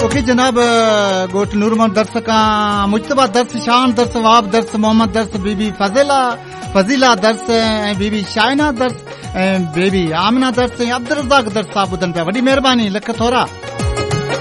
Okay जनाब गोट नूर मोहम्मद दर्स का मुजतबा दर्स शान दर्स वाब दर्स मोहम्मद दर्स बीबी फजीला दर्स बीबी शाइना दर्स बेबी आमिना दर्स अब्दुल रज़ाक दर्स साहब ॿुधनि पिया वॾी महिरबानी लख थोरा।